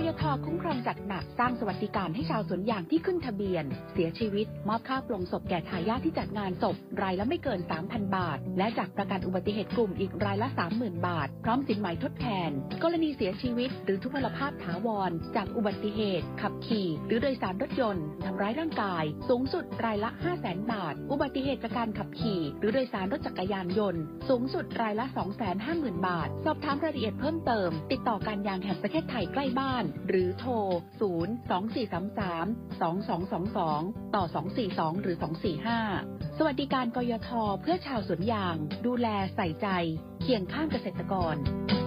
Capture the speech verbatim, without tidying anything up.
ยท.คุ้มครองจัดหนักสร้างสวัสดิการให้ชาวสวนยางที่ขึ้นทะเบียนเสียชีวิตมอบค่าปลงศพแก่ทายาทที่จัดงานศพรายละไม่เกิน สามพัน บาทและจากประกันอุบัติเหตุกลุ่มอีกรายละ สามหมื่น บาทพร้อมสินไหมทดแทนกรณีเสียชีวิตหรือทุพพลภาพถาวรจากอุบัติเหตุขับขี่หรือโดยสารรถยนต์ทำร้ายร่างกายสูงสุดรายละ ห้าแสน บาทอุบัติเหตุจากการขับขี่หรือโดยสารรถจักรยานยนต์สูงสุดรายละ สองแสนห้าหมื่น บาทสอบถามรายละเอียดเพิ่มเติมติดต่อการยางแห่งประเทศไทยใกล้บ้านหรือโทร ศูนย์ สอง สี่ สาม สาม สอง สอง สอง สอง ต่อ สอง สี่ สอง หรือ สอง สี่ ห้า สวัสดิการกยท.เพื่อชาวสวนยางดูแลใส่ใจเคียงข้างเกษตรกร